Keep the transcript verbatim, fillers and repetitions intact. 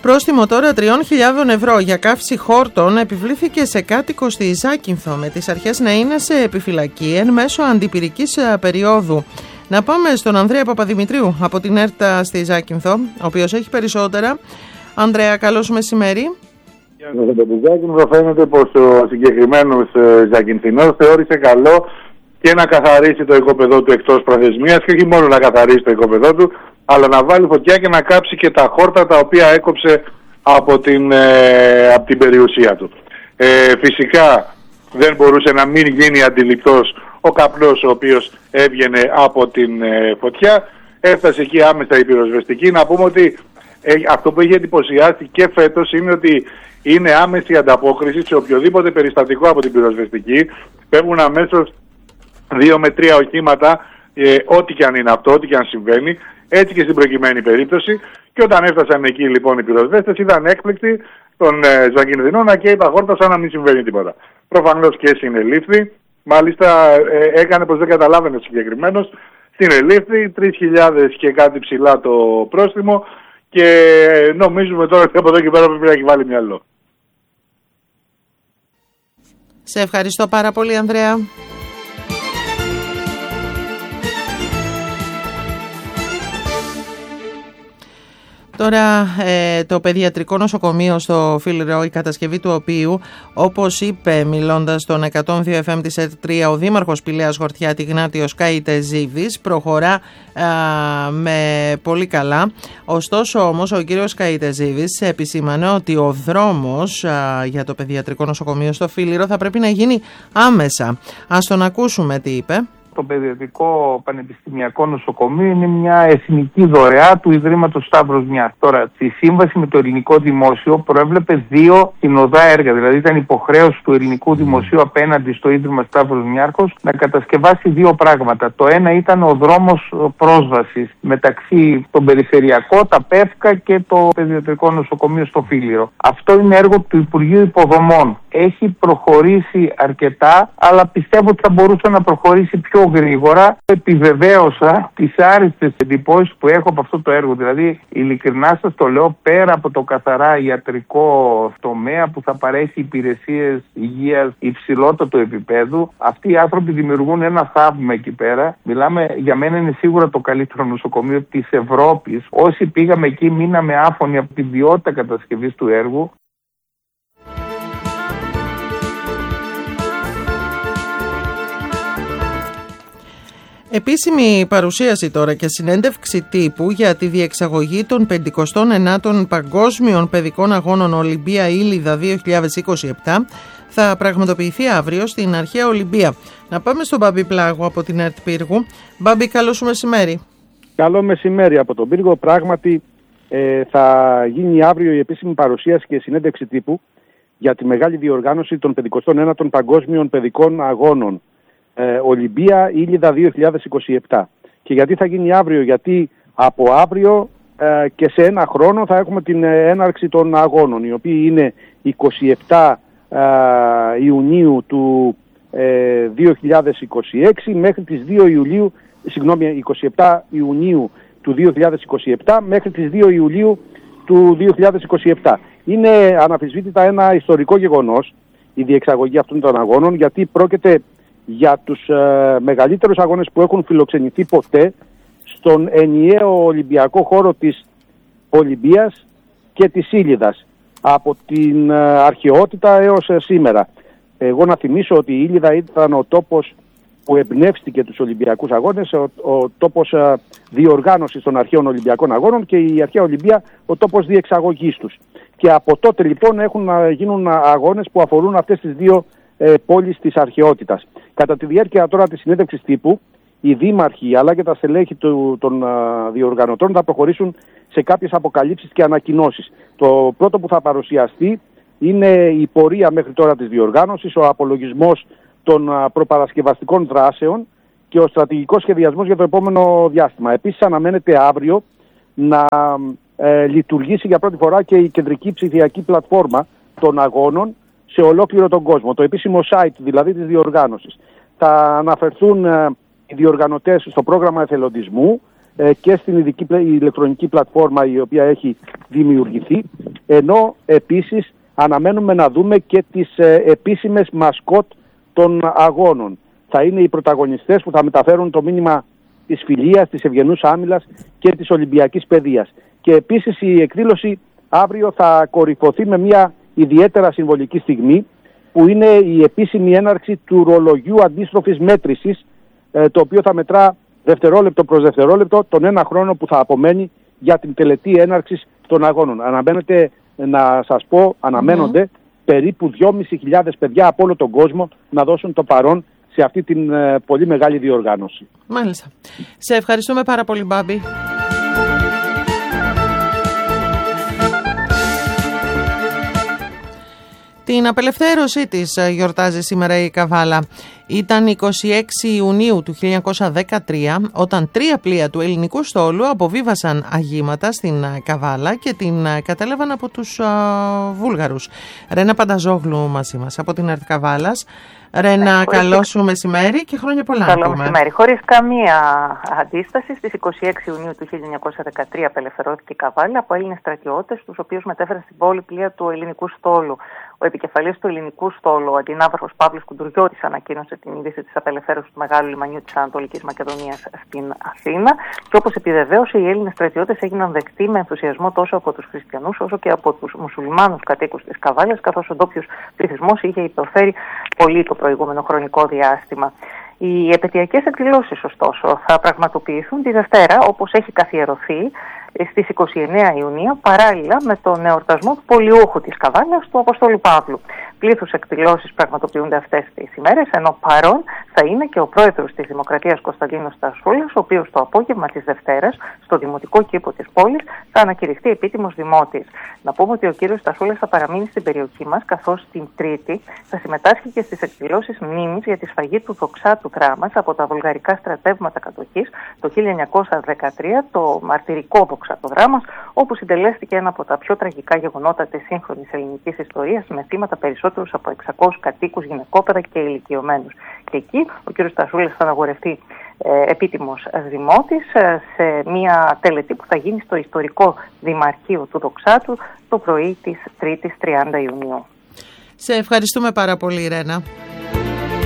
Πρόστιμο τώρα τριών χιλιάδων ευρώ για καύση χόρτων επιβλήθηκε σε κάτοικο στη Ζάκυνθο, με τις αρχές να είναι σε επιφυλακή εν μέσω αντιπυρικής περίοδου. Να πάμε στον Ανδρέα Παπαδημητρίου από την ΕΡΤΑ στη Ζάκυνθο, ο οποίος έχει περισσότερα. Ανδρέα, καλώς μεσημέρι. Για τον Ζάκυνθο φαίνεται πως ο συγκεκριμένος Ζακυνθινός θεώρησε καλό και να καθαρίσει το οικόπεδό του εκτός προθεσμίας, και όχι μόνο να καθαρίσει το οικόπεδό του, αλλά να βάλει φωτιά και να κάψει και τα χόρτα τα οποία έκοψε από την, ε, από την περιουσία του. Ε, φυσικά δεν μπορούσε να μην γίνει αντιληπτός ο καπνός ο οποίος έβγαινε από την ε, φωτιά. Έφτασε εκεί άμεσα η πυροσβεστική. Να πούμε ότι ε, αυτό που έχει εντυπωσιάσει και φέτος είναι ότι είναι άμεση ανταπόκριση σε οποιοδήποτε περιστατικό από την πυροσβεστική. Πέφτουν αμέσως δύο με τρία οχήματα, ε, ό,τι και αν είναι αυτό, ό,τι και αν συμβαίνει. Έτσι και στην προκειμένη περίπτωση. Και όταν έφτασαν εκεί λοιπόν οι πυροσβέστες, ήταν έκπληκτοι των ε, Ζακυνθινών να καίει τα χόρτα σαν να μην συμβαίνει τίποτα. Προφανώς και συνελήφθη. Μάλιστα ε, έκανε πως δεν καταλάβαινε ο συγκεκριμένος. Συνελήφθη, τρεις χιλιάδες και κάτι ψηλά το πρόστιμο, και νομίζουμε τώρα ότι από εδώ και πέρα πρέπει να έχει βάλει μυαλό. Σε ευχαριστώ πάρα πολύ, Ανδρέα. Τώρα ε, το παιδιατρικό νοσοκομείο στο Φίλιρο, η κατασκευή του οποίου, όπως είπε μιλώντας στον εκατόν δύο εφ εμ της ΕΡΤ τρία ο Δήμαρχος Πηλαίας Χορτιάτη Γνάτιος Καϊτεζίδης, προχωρά α, με πολύ καλά. Ωστόσο όμως ο κύριος Καϊτεζίδης επισήμανε ότι ο δρόμος α, για το παιδιατρικό νοσοκομείο στο Φίλιρο θα πρέπει να γίνει άμεσα. Ας τον ακούσουμε τι είπε. Το Παιδιατρικό Πανεπιστημιακό Νοσοκομείο είναι μια εθνική δωρεά του Ιδρύματος Σταύρος Μιάρχος. Τώρα, στη σύμβαση με το Ελληνικό Δημόσιο προέβλεπε δύο συνοδά έργα. Δηλαδή, ήταν υποχρέωση του Ελληνικού Δημοσίου απέναντι στο Ίδρυμα Σταύρος Μιάρχος να κατασκευάσει δύο πράγματα. Το ένα ήταν ο δρόμος πρόσβασης μεταξύ των περιφερειακών, τα ΠΕΦΚΑ και το Παιδιατρικό Νοσοκομείο στο Φίλιρο. Αυτό είναι έργο του Υπουργείου Υποδομών. Έχει προχωρήσει αρκετά, αλλά πιστεύω ότι θα μπορούσε να προχωρήσει πιο γρήγορα. Επιβεβαίωσα τις άριστες εντυπώσεις που έχω από αυτό το έργο. Δηλαδή, ειλικρινά σας το λέω, πέρα από το καθαρά ιατρικό τομέα που θα παρέχει υπηρεσίες υγείας υψηλότατου επίπεδου, αυτοί οι άνθρωποι δημιουργούν ένα θαύμα εκεί πέρα. Μιλάμε, για μένα είναι σίγουρα το καλύτερο νοσοκομείο της Ευρώπης. Όσοι πήγαμε εκεί μείναμε άφωνοι από την ποιότητα κατασκευής του έργου. Επίσημη παρουσίαση τώρα και συνέντευξη τύπου για τη διεξαγωγή των πενηκοστών ενάτων Παγκόσμιων Παιδικών Αγώνων Ολυμπία Ήλιδα δύο χιλιάδες είκοσι επτά θα πραγματοποιηθεί αύριο στην Αρχαία Ολυμπία. Να πάμε στον Μπάμπη Πλάγου από την ΕΡΤ Πύργου. Μπάμπη, καλό σου μεσημέρι. Καλό μεσημέρι από τον Πύργο. Πράγματι ε, θα γίνει αύριο η επίσημη παρουσίαση και συνέντευξη τύπου για τη μεγάλη διοργάνωση των πενηκοστών ένατων Παγκόσμιων Παιδικών Αγώνων Ε, Ολυμπία Ήλιδα δύο χιλιάδες είκοσι επτά. Και γιατί θα γίνει αύριο? Γιατί από αύριο ε, και σε ένα χρόνο θα έχουμε την ε, έναρξη των αγώνων, οι οποίοι είναι είκοσι επτά ε, Ιουνίου του ε, δύο χιλιάδες είκοσι έξι μέχρι τις δύο Ιουλίου, συγγνώμη, είκοσι επτά Ιουνίου του δύο χιλιάδες είκοσι επτά μέχρι τις δύο Ιουλίου του δύο χιλιάδες είκοσι επτά. Είναι αναμφισβήτητα ένα ιστορικό γεγονός η διεξαγωγή αυτών των αγώνων, γιατί πρόκειται για τους ε, μεγαλύτερους αγώνες που έχουν φιλοξενηθεί ποτέ στον ενιαίο Ολυμπιακό χώρο της Ολυμπίας και της Ήλιδας, από την ε, αρχαιότητα έως ε, σήμερα. Εγώ να θυμίσω ότι η Ήλιδα ήταν ο τόπος που εμπνεύστηκε τους Ολυμπιακούς αγώνες, ο, ο τόπος ε, διοργάνωσης των αρχαίων Ολυμπιακών αγώνων, και η αρχαία Ολυμπία ο τόπος διεξαγωγής τους. Και από τότε λοιπόν έχουν να γίνουν αγώνες που αφορούν αυτές τις δύο ε, πόλεις της αρχαιότητας. Κατά τη διάρκεια τώρα της συνέντευξης τύπου, οι δήμαρχοι αλλά και τα στελέχη του, των α, διοργανωτών θα προχωρήσουν σε κάποιες αποκαλύψεις και ανακοινώσεις. Το πρώτο που θα παρουσιαστεί είναι η πορεία μέχρι τώρα της διοργάνωσης, ο απολογισμός των α, προπαρασκευαστικών δράσεων και ο στρατηγικός σχεδιασμός για το επόμενο διάστημα. Επίσης αναμένεται αύριο να ε, λειτουργήσει για πρώτη φορά και η κεντρική ψηφιακή πλατφόρμα των αγώνων σε ολόκληρο τον κόσμο, το επίσημο site δηλαδή της διοργάνωσης. Θα αναφερθούν ε, οι διοργανωτές στο πρόγραμμα εθελοντισμού ε, και στην ειδική ηλεκτρονική πλατφόρμα η οποία έχει δημιουργηθεί. ενώ επίσης αναμένουμε να δούμε και τις ε, επίσημες μασκότ των αγώνων. Θα είναι οι πρωταγωνιστές που θα μεταφέρουν το μήνυμα της φιλίας, της ευγενούς άμυλας και της Ολυμπιακής παιδείας. Και επίσης η εκδήλωση αύριο θα κορυφωθεί με μια ιδιαίτερα συμβολική στιγμή, που είναι η επίσημη έναρξη του ρολογιού αντίστροφης μέτρησης, ε, το οποίο θα μετρά δευτερόλεπτο προς δευτερόλεπτο τον ένα χρόνο που θα απομένει για την τελετή έναρξης των αγώνων. Αναμένεται, να σας πω, αναμένονται mm-hmm. περίπου δυόμισι χιλιάδες παιδιά από όλο τον κόσμο να δώσουν το παρόν σε αυτή την ε, πολύ μεγάλη διοργάνωση. Μάλιστα. Σε ευχαριστούμε πάρα πολύ, Μπάμπη. Την απελευθέρωσή της γιορτάζει σήμερα η Καβάλα. Ήταν εικοστή έκτη Ιουνίου του χίλια εννιακόσια δεκατρία όταν τρία πλοία του ελληνικού στόλου αποβίβασαν αγήματα στην Καβάλα και την κατέλαβαν από τους α, Βούλγαρους. Ρένα Πανταζόγλου μαζί μας από την ΕΡΤ Καβάλας. Ρένα, ναι, καλό σου μεσημέρι και χρόνια πολλά. Καλό μεσημέρι. Χωρίς καμία αντίσταση, στις εικοστή έκτη Ιουνίου του χίλια εννιακόσια δεκατρία απελευθερώθηκε η Καβάλα από Έλληνες στρατιώτες, τους οποίους μετέφεραν στην πόλη πλοία του ελληνικού στόλου. Ο επικεφαλής του ελληνικού στόλου, ο αντιναύαρχος Παύλος Κουντουριώτης, ανακοίνωσε την είδηση της απελευθέρωσης του Μεγάλου Λιμανιού της Ανατολικής Μακεδονίας στην Αθήνα. Και όπως επιβεβαίωσε, οι Έλληνες στρατιώτες έγιναν δεκτοί με ενθουσιασμό τόσο από τους χριστιανούς όσο και από τους μουσουλμάνους κατοίκους της Καβάλας, καθώς ο ντόπιος πληθυσμός είχε υποφέρει πολύ το προηγούμενο χρονικό διάστημα. Οι επαιτειακές εκδηλώσεις, ωστόσο, θα πραγματοποιηθούν τη Δευτέρα, όπως έχει καθιερωθεί, στις εικοστή ενάτη Ιουνίου, παράλληλα με τον εορτασμό του πολιούχου της Καβάλας, του Αποστόλου Παύλου. Πλήθους εκδηλώσεις πραγματοποιούνται αυτές τις ημέρες, ενώ παρόν θα είναι και ο πρόεδρος της Δημοκρατίας Κωνσταντίνος Στασούλας, ο οποίος το απόγευμα της Δευτέρας, στο Δημοτικό Κήπο της πόλης, θα ανακηρυχθεί επίτιμος δημότης. Να πούμε ότι ο κύριος Στασούλας θα παραμείνει στην περιοχή μας, καθώς την Τρίτη θα συμμετάσχει και στις εκδηλώσεις μνήμης για τη σφαγή του δοξάτου δράμας από τα βουλγαρικά στρατεύματα κατοχής το χίλια εννιακόσια δεκατρία, το μαρτυρικό δοξατοδράμας, όπου συντελέστηκε ένα από τα πιο τραγικά γεγονότα της σύγχρονης ελληνικής ιστορίας, με θύματα περισσότερους από εξακόσιους κατοίκους, γυναικόπαιδα και ηλικιωμένους. Και εκεί ο κ. Στασούλας θα αναγορευτεί ε, επίτιμος δημότης ε, σε μια τελετή που θα γίνει στο ιστορικό Δημαρχείο του Δοξάτου το πρωί της Τρίτης τριάντα Ιουνίου. Σε ευχαριστούμε πάρα πολύ, Ρένα.